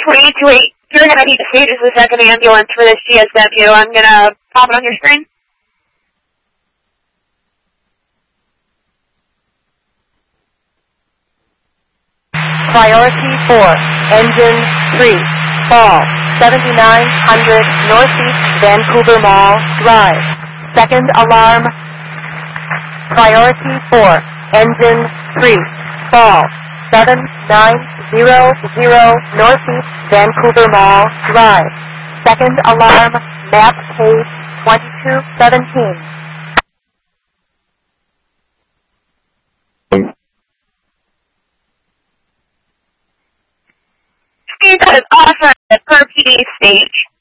328, you're going to need to stage as the second ambulance for this GSW. I'm going to pop it on your screen. Priority 4, engine 3, fall, 7900 Northeast Vancouver Mall Drive. Second alarm. Priority 4, engine 3, fall, 7900 Northeast Vancouver Mall Drive. Second alarm, map page 2217. That is awesome per PD stage.